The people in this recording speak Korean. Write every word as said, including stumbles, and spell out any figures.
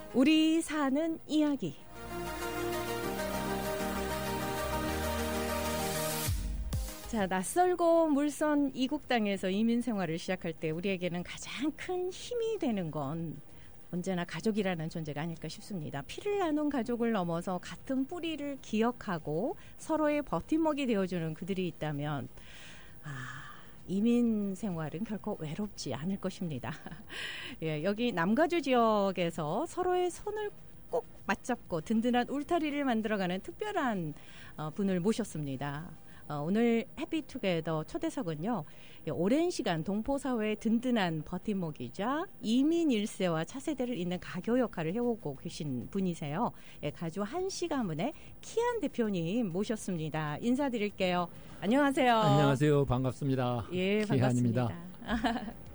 우리 사는 이야기. 자, 낯설고 물선 이국 땅에서 이민 생활을 시작할 때 우리에게는 가장 큰 힘이 되는 건 언제나 가족이라는 존재가 아닐까 싶습니다. 피를 나눈 가족을 넘어서 같은 뿌리를 기억하고 서로의 버팀목이 되어주는 그들이 있다면 아, 이민 생활은 결코 외롭지 않을 것입니다. 예, 여기 남가주 지역에서 서로의 손을 꼭 맞잡고 든든한 울타리를 만들어가는 특별한 어, 분을 모셨습니다. 어, 오늘 해피투게더 초대석은요, 예, 오랜 시간 동포사회의 든든한 버팀목이자 이민 일 세와 차세대를 잇는 가교 역할을 해오고 계신 분이세요. 예, 가주 한씨 가문의 키안 대표님 모셨습니다. 인사드릴게요. 안녕하세요. 안녕하세요. 반갑습니다. 예, 키안입니다. 반갑습니다.